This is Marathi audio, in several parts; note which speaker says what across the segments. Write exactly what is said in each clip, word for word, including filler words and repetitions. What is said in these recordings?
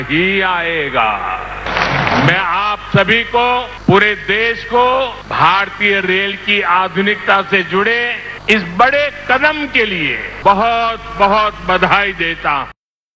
Speaker 1: ही आएगा। मैं आप सभी को, पूरे देश को भारतीय रेल की आधुनिकता से जुड़े इस बड़े कदम के लिए बहुत बहुत बधाई देता हूं।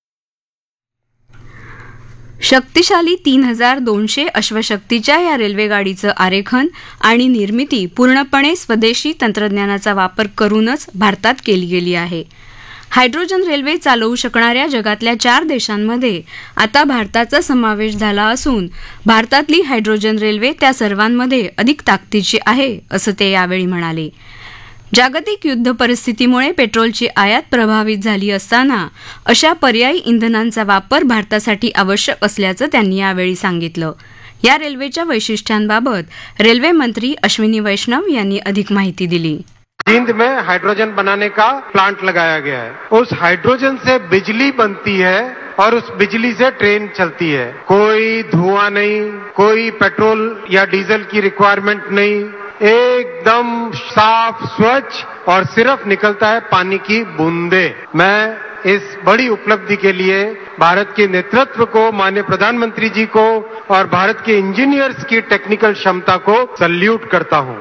Speaker 2: शक्तिशाली तीन हजार दोनशे अश्वशक्तीच्या या रेल्वेगाडीचं आरेखन आणि निर्मिती पूर्णपणे स्वदेशी तंत्रज्ञानाचा वापर करूनच भारतात केली गेली आहे. हायड्रोजन रेल्वे चालवू शकणाऱ्या जगातल्या चार देशांमध्ये आता भारताचा समावेश झाला असून भारतातली हायड्रोजन रेल्वे त्या सर्वांमध्ये अधिक ताकदीची आहे असं ते यावेळी म्हणाले. जागतिक युद्ध परिस्थितीमुळे पेट्रोलची आयात प्रभावित झाली असताना अशा पर्यायी इंधनांचा वापर भारतासाठी आवश्यक असल्याचं त्यांनी यावेळी सांगितलं. या रेल्वेच्या वैशिष्ट्यांबाबत रेल्वे मंत्री अश्विनी वैष्णव यांनी अधिक माहिती दिली.
Speaker 3: जींद में हाइड्रोजन बनाने का प्लांट लगाया गया है. उस हाइड्रोजन से बिजली बनती है और उस बिजली से ट्रेन चलती है. कोई धुआं नहीं, कोई पेट्रोल या डीजल की रिक्वायरमेंट नहीं, एकदम साफ स्वच्छ और सिर्फ निकलता है पानी की बूंदे. मैं इस बड़ी उपलब्धि के लिए भारत के नेतृत्व को, माननीय प्रधानमंत्री जी को और भारत के इंजीनियर्स की टेक्निकल क्षमता को सल्यूट करता हूं.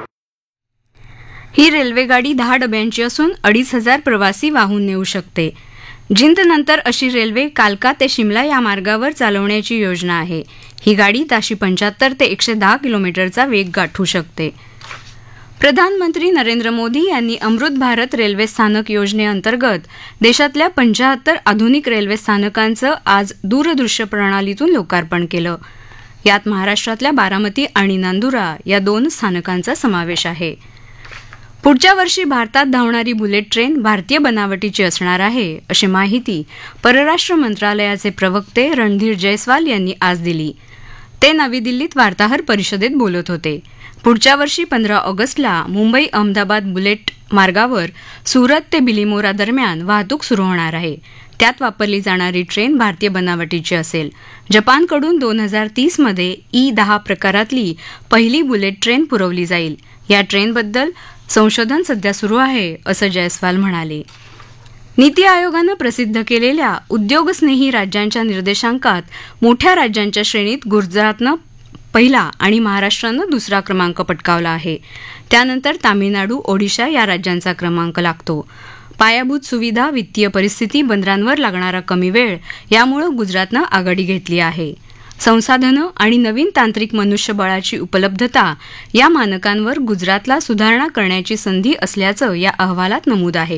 Speaker 2: ही रेल्वेगाडी दहा डब्यांची असून अडीच हजार प्रवासी वाहून नेऊ शकते. जिंद नंतर अशी रेल्वे कालका ते शिमला या मार्गावर चालवण्याची योजना आहे. ही गाडी ताशी पंच्याहत्तर ते एकशे दहा किलोमीटरचा वेग गाठू शकते. प्रधानमंत्री नरेंद्र मोदी यांनी अमृत भारत रेल्वे स्थानक योजनेअंतर्गत देशातल्या पंच्याहत्तर आधुनिक रेल्वे स्थानकांचं आज दूरदृश्य प्रणालीतून लोकार्पण केलं. यात महाराष्ट्रातल्या बारामती आणि नांदुरा या दोन स्थानकांचा समावेश आहे. पुढच्या वर्षी भारतात धावणारी बुलेट ट्रेन भारतीय बनावटीची असणार आहे अशी माहिती परराष्ट्र मंत्रालयाचे प्रवक्ते रणधीर जयस्वाल यांनी आज दिली. ते नवी दिल्लीत वार्ताहर परिषदेत बोलत होते. पुढच्या वर्षी पंधरा ऑगस्टला मुंबई अहमदाबाद बुलेट मार्गावर सुरत ते बिलिमोरा दरम्यान वाहतूक सुरू होणार आहे. त्यात वापरली जाणारी ट्रेन भारतीय बनावटीची असेल. जपानकडून दोन हजार तीसमध्ये ई दहा प्रकारातली पहिली बुलेट ट्रेन पुरवली जाईल. या ट्रेनबद्दल संशोधन सध्या सुरू आहे असं जयस्वाल म्हणाले. नीती आयोगानं प्रसिद्ध केलेल्या उद्योगस्नेही राज्यांच्या निर्देशांकात मोठ्या राज्यांच्या श्रेणीत गुजरातनं पहिला आणि महाराष्ट्रानं दुसरा क्रमांक पटकावला आहे. त्यानंतर तामिळनाडू, ओडिशा या राज्यांचा क्रमांक लागतो. पायाभूत सुविधा, वित्तीय परिस्थिती, बंदरांवर लागणारा कमी वेळ यामुळे गुजरातनं आघाडी घेतली आहे. संसाधनं आणि नवीन तांत्रिक मनुष्यबळाची उपलब्धता या मानकांवर गुजरातला सुधारणा करण्याची संधी असल्याचं या अहवालात नमूद आहे.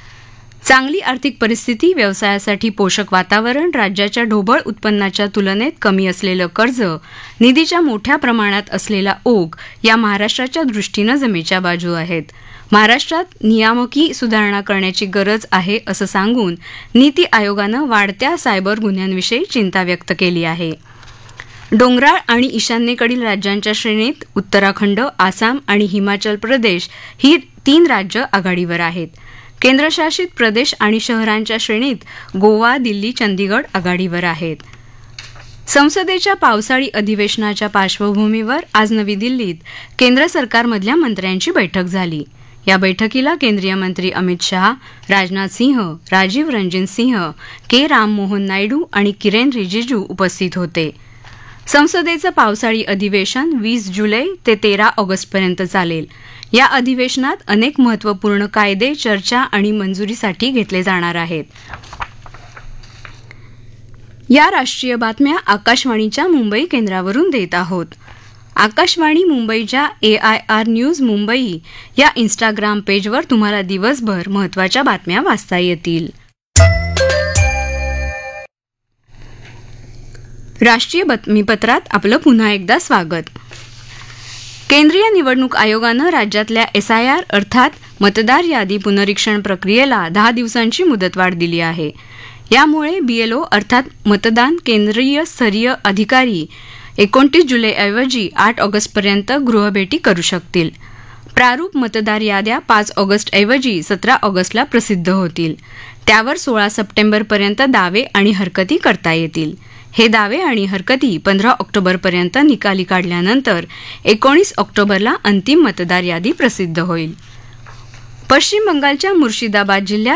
Speaker 2: चांगली आर्थिक परिस्थिती, व्यवसायासाठी पोषक वातावरण, राज्याच्या ढोबळ उत्पन्नाच्या तुलनेत कमी असलेलं कर्ज, निधीच्या मोठ्या प्रमाणात असलेला ओघ या महाराष्ट्राच्या दृष्टीनं जमेच्या बाजू आहेत. महाराष्ट्रात नियामकी सुधारणा करण्याची गरज आहे असं सांगून नीती आयोगानं वाढत्या सायबर गुन्ह्यांविषयी चिंता व्यक्त केली आहे. डोंगराळ आणि ईशान्येकडील राज्यांच्या श्रेणीत उत्तराखंड, आसाम आणि हिमाचल प्रदेश ही तीन राज्य आघाडीवर आहेत. केंद्रशासित प्रदेश आणि शहरांच्या श्रेणीत गोवा, दिल्ली, चंदीगड आघाडीवर आहेत. संसदेच्या पावसाळी अधिवेशनाच्या पार्श्वभूमीवर आज नवी दिल्लीत केंद्र सरकारमधल्या मंत्र्यांची बैठक झाली. या बैठकीला केंद्रीय मंत्री अमित शहा, राजनाथ सिंह, राजीव रंजन सिंह, के राममोहन नायडू आणि किरेन रिजिजू उपस्थित होते. संसदेचं पावसाळी अधिवेशन वीस जुलै ते तेरा ऑगस्टपर्यंत चालेल. या अधिवेशनात अनेक महत्त्वपूर्ण कायदे चर्चा आणि मंजुरीसाठी घेतले जाणार आहेत. या राष्ट्रीय बातम्या आकाशवाणीच्या मुंबई केंद्रावरून देत आहोत. आकाशवाणी मुंबईच्या ए आय आर न्यूज मुंबई या इन्स्टाग्राम पेजवर तुम्हाला दिवसभर महत्त्वाच्या बातम्या वाचता येतील. राष्ट्रीय बातमीपत्रात आपलं पुन्हा एकदा स्वागत. केंद्रीय निवडणूक आयोगानं राज्यातल्या एसआयआर अर्थात मतदार यादी पुनरीक्षण प्रक्रियेला दहा दिवसांची मुदतवाढ दिली आहे. यामुळे बीएलओ अर्थात मतदान केंद्रीय स्तरीय अधिकारी एकोणतीस जुलैऐवजी आठ ऑगस्टपर्यंत गृहभेटी करू शकतील. प्रारूप मतदार याद्या पाच ऑगस्टऐवजी सतरा ऑगस्टला प्रसिद्ध होतील. त्यावर सोळा सप्टेंबरपर्यंत दावे आणि हरकती करता येतील. हे दावे आणि हरकती पंधरा ऑक्टोबरपर्यंत निकाली काढल्यानंतर एकोणीस ऑक्टोबरला अंतिम मतदार यादी प्रसिद्ध होईल. पश्चिम बंगालच्या मुर्शिदाबाद जिल्ह्यात